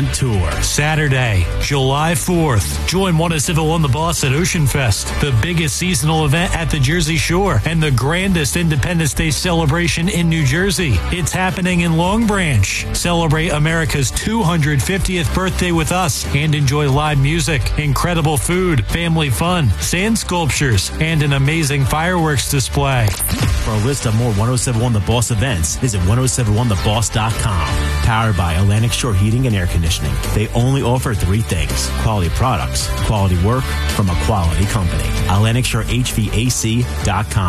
on tour. Saturday, July 4th. Join 1071 The Boss at Ocean Fest, the biggest seasonal event at the Jersey Shore and the grandest Independence Day celebration in New Jersey. It's happening in Long Branch. Celebrate America's 250th birthday with us and enjoy live music, incredible food, family fun, sand sculptures, and an amazing fireworks display. For a list of more 1071 The Boss events, visit 1071theboss.com. Powered by Atlantic Shore Heating and Air Conditioning. They only offer three things: quality products, quality work from a quality company. AtlanticShoreHVAC.com.